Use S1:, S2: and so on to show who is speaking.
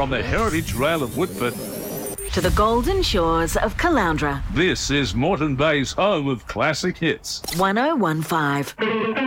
S1: From the Heritage Rail of Woodford
S2: to the golden shores of Caloundra.
S1: This is Moreton Bay's home of classic hits.
S2: 1015.